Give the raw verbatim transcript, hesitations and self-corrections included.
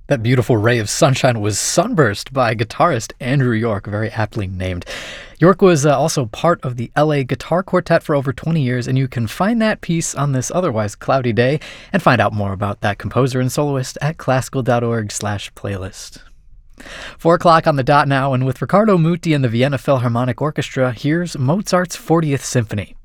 That beautiful ray of sunshine was Sunburst by guitarist Andrew York, very aptly named. York was uh, also part of the L A Guitar Quartet for over twenty years, and you can find that piece on this otherwise cloudy day and find out more about that composer and soloist at classical.org slash playlist. Four o'clock on the dot now, and with Riccardo Muti and the Vienna Philharmonic Orchestra, here's Mozart's fortieth Symphony.